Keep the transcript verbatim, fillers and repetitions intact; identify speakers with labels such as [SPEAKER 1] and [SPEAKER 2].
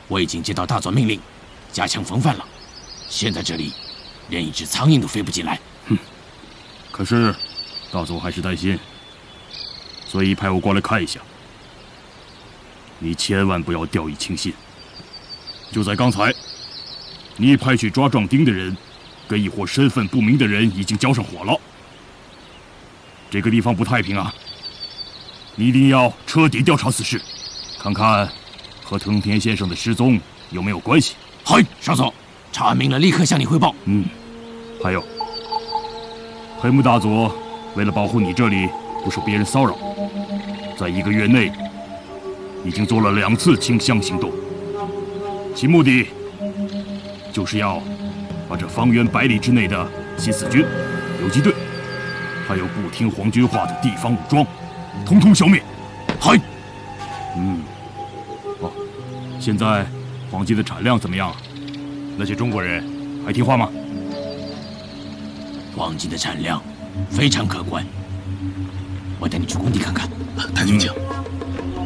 [SPEAKER 1] 我已经接到大佐命令，加强防范了。现在这里连一只苍蝇都飞不进来。
[SPEAKER 2] 哼！可是大佐还是担心，所以派我过来看一下。你千万不要掉以轻心。就在刚才，你派去抓壮丁的人，跟一伙身份不明的人已经交上火了。这个地方不太平啊！你一定要彻底调查此事，看看和藤田先生的失踪有没有关系。
[SPEAKER 1] 嗨，少佐，查完明了立刻向你汇报。
[SPEAKER 2] 嗯，还有，黑木大佐为了保护你这里不受别人骚扰，在一个月内已经做了两次清乡行动，其目的就是要把这方圆百里之内的新四军、游击队，还有不听皇军话的地方武装，统统消灭。
[SPEAKER 1] 嗨，
[SPEAKER 2] 嗯，哦，现在黄金的产量怎么样？那些中国人还听话吗？
[SPEAKER 1] 黄金的产量非常可观，我带你去工地看看。
[SPEAKER 3] 太君请。